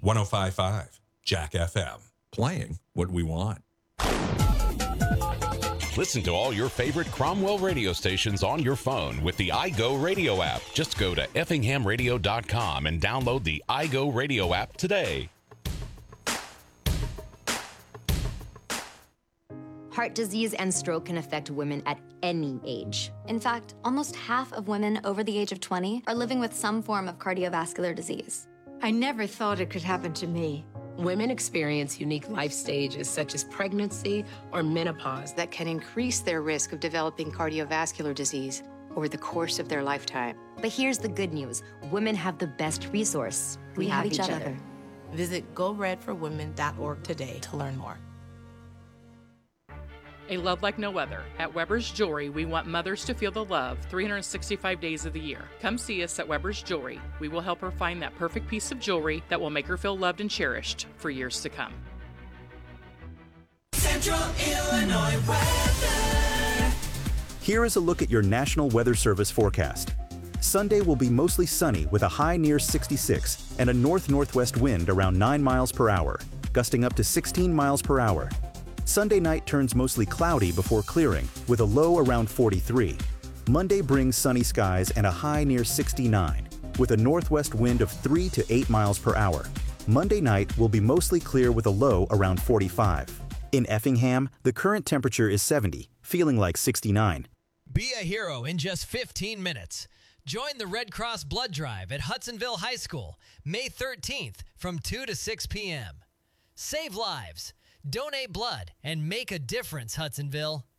105.5 Jack FM. Playing what we want. Listen to all your favorite Cromwell radio stations on your phone with the iGo Radio app. Just go to effinghamradio.com and download the iGo Radio app today. Heart disease and stroke can affect women at any age. In fact, almost half of women over the age of 20 are living with some form of cardiovascular disease. I never thought it could happen to me. Women experience unique life stages such as pregnancy or menopause that can increase their risk of developing cardiovascular disease over the course of their lifetime. But here's the good news. Women have the best resource. We have each other. Visit GoRedForWomen.org today to learn more. A love like no other. At Weber's Jewelry, we want mothers to feel the love 365 days of the year. Come see us at Weber's Jewelry. We will help her find that perfect piece of jewelry that will make her feel loved and cherished for years to come. Central Illinois weather. Here is a look at your National Weather Service forecast. Sunday will be mostly sunny with a high near 66 and a north-northwest wind around 9 miles per hour, gusting up to 16 miles per hour. Sunday night turns mostly cloudy before clearing, with a low around 43. Monday brings sunny skies and a high near 69, with a northwest wind of 3 to 8 miles per hour. Monday night will be mostly clear with a low around 45. In Effingham, the current temperature is 70, feeling like 69. Be a hero in just 15 minutes. Join the Red Cross Blood Drive at Hudsonville High School, May 13th from 2 to 6 p.m. Save lives. Donate blood and make a difference, Hudsonville.